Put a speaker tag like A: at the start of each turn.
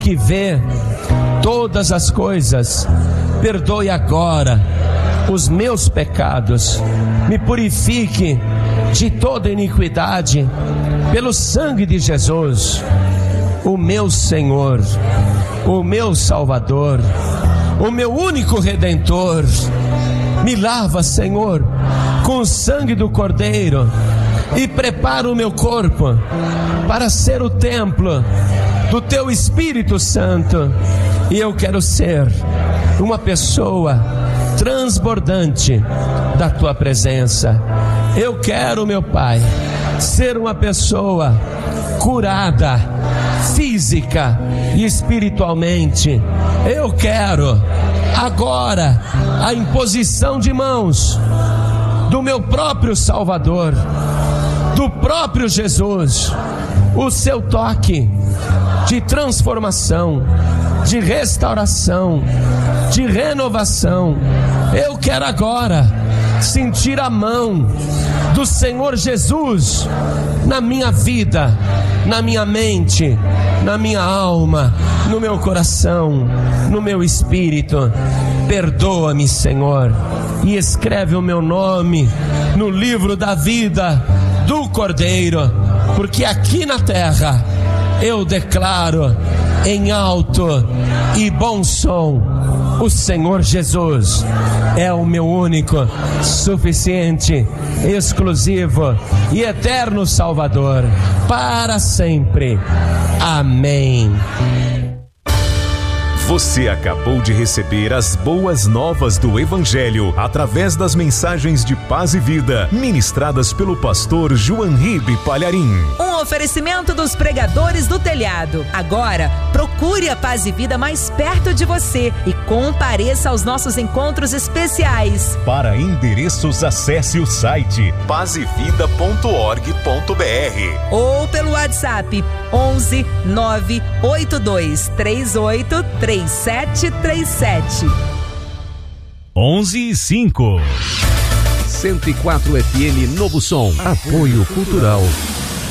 A: que vê todas as coisas, perdoe agora os meus pecados, me purifique de toda iniquidade, pelo sangue de Jesus, o meu Senhor, o meu Salvador, o meu único Redentor. Me lava, Senhor, com o sangue do Cordeiro, e prepara o meu corpo para ser o templo do Teu Espírito Santo. E eu quero ser uma pessoa transbordante da Tua presença. Eu quero, meu Pai, ser uma pessoa curada física e espiritualmente. Eu quero agora a imposição de mãos do meu próprio Salvador, do próprio Jesus, o seu toque de transformação, de restauração, de renovação. Eu quero agora sentir a mão do Senhor Jesus na minha vida, na minha mente, na minha alma, no meu coração, no meu espírito. Perdoa-me, Senhor, e escreve o meu nome no livro da vida do Cordeiro, porque aqui na terra eu declaro em alto e bom som: o Senhor Jesus é o meu único, suficiente, exclusivo e eterno Salvador, para sempre. Amém.
B: Você acabou de receber as boas novas do Evangelho através das mensagens de paz e vida ministradas pelo pastor João Ribe Palharim.
C: Um oferecimento dos pregadores do telhado. Agora, procure a Paz e Vida mais perto de você e compareça aos nossos encontros especiais.
B: Para endereços, acesse o site pazevida.org.br
C: ou pelo WhatsApp 11 982 38 3737.
B: 11:05.
D: 104 FM Novo Som. Apoio Cultural